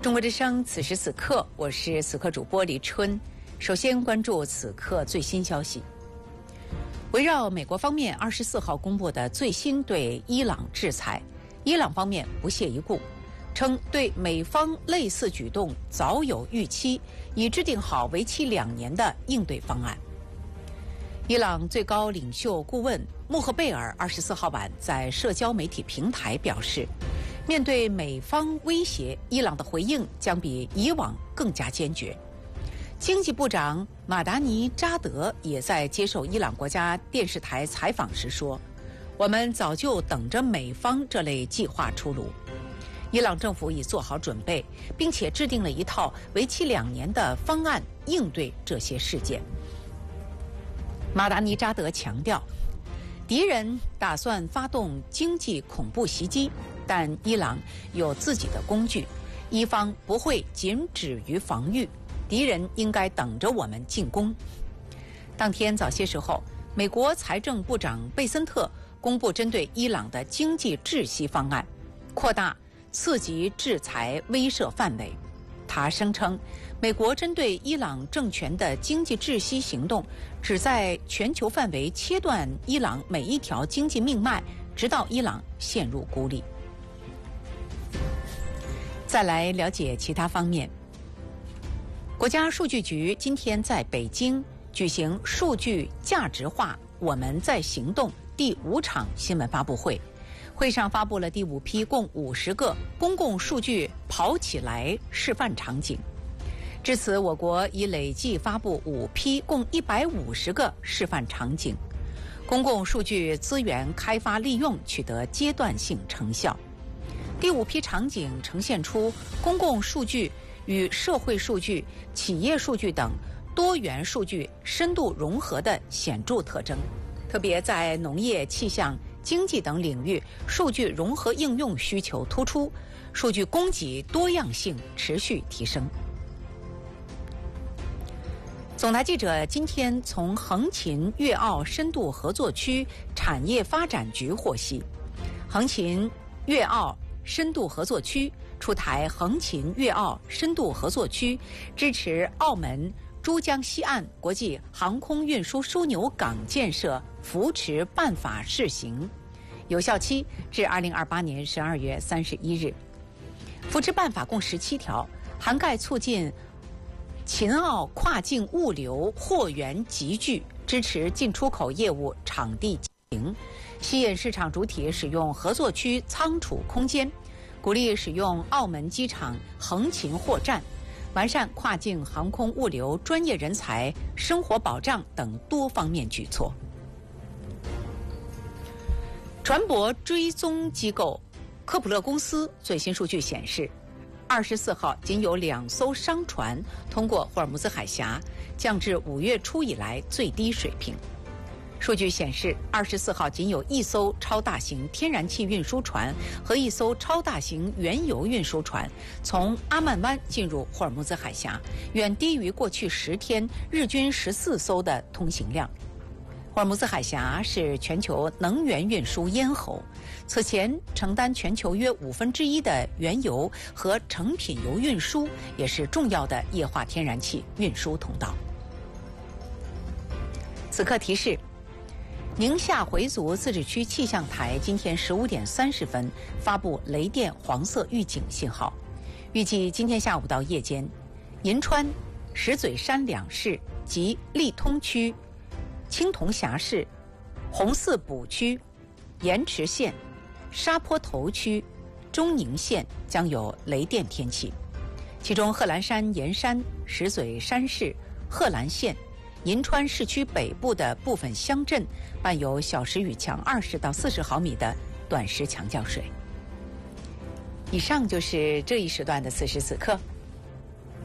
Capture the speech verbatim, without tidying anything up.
中国之声，此时此刻，我是此刻主播李春。首先关注此刻最新消息。围绕美国方面二十四号公布的最新对伊朗制裁，伊朗方面不屑一顾，称对美方类似举动早有预期，已制定好为期两年的应对方案。伊朗最高领袖顾问穆赫贝尔二十四号晚在社交媒体平台表示，面对美方威胁，伊朗的回应将比以往更加坚决。经济部长马达尼扎德也在接受伊朗国家电视台采访时说，我们早就等着美方这类计划出炉。伊朗政府已做好准备，并且制定了一套为期两年的方案应对这些事件。马达尼扎德强调，敌人打算发动经济恐怖袭击，但伊朗有自己的工具，伊方不会仅止于防御，敌人应该等着我们进攻。当天早些时候，美国财政部长贝森特公布针对伊朗的经济窒息方案，扩大刺激制裁威慑范围。他声称，美国针对伊朗政权的经济窒息行动旨在全球范围切断伊朗每一条经济命脉，直到伊朗陷入孤立。再来了解其他方面。国家数据局今天在北京举行数据价值化我们在行动第五场新闻发布会，会上发布了第五批共五十个公共数据跑起来示范场景。至此，我国已累计发布五批共一百五十个示范场景，公共数据资源开发利用取得阶段性成效。第五批场景呈现出公共数据与社会数据、企业数据等多元数据深度融合的显著特征，特别在农业、气象、经济等领域，数据融合应用需求突出，数据供给多样性持续提升。总台记者今天从横琴粤澳深度合作区产业发展局获悉，横琴粤澳深度合作区出台横琴粤澳深度合作区支持澳门珠江西岸国际航空运输枢纽港建设扶持办法试行，有效期至二零二八年十二月三十一日。扶持办法共十七条，涵盖促进秦澳跨境物流货源集聚，支持进出口业务场地经营，吸引市场主体使用合作区仓储空间，鼓励使用澳门机场横琴货站，完善跨境航空物流专业人才生活保障等多方面举措。船舶追踪机构科普勒公司最新数据显示，二十四号仅有两艘商船通过霍尔木兹海峡，降至五月初以来最低水平。数据显示，二十四号仅有一艘超大型天然气运输船和一艘超大型原油运输船从阿曼湾进入霍尔木兹海峡，远低于过去十天日均十四艘的通行量。霍尔木兹海峡是全球能源运输咽喉，此前承担全球约五分之一的原油和成品油运输，也是重要的液化天然气运输通道。此刻提示，宁夏回族自治区气象台今天十五点三十分发布雷电黄色预警信号，预计今天下午到夜间，银川、石嘴山两市及利通区、青铜峡市、红四堡区、盐池县、沙坡头区、中宁县将有雷电天气，其中贺兰山盐山、石嘴山市、贺兰县、银川市区北部的部分乡镇伴有小时雨强二十到四十毫米的短时强降水。以上就是这一时段的此时此刻。